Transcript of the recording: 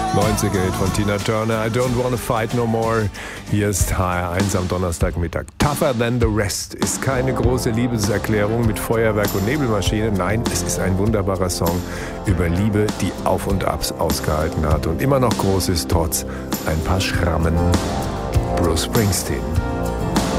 90er-Hit von Tina Turner, I Don't Wanna Fight No More. Hier ist HR1 am Donnerstagmittag. Tougher Than the Rest ist keine große Liebeserklärung mit Feuerwerk und Nebelmaschine. Nein, es ist ein wunderbarer Song über Liebe, die Auf und Abs ausgehalten hat und immer noch groß ist, trotz ein paar Schrammen. Bruce Springsteen.